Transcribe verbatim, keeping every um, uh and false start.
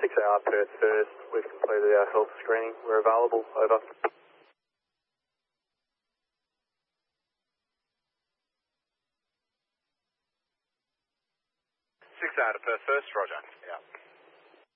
six A R Perth first. We've completed our health screening. We're available. Over. six A R to Perth first, roger. Yeah.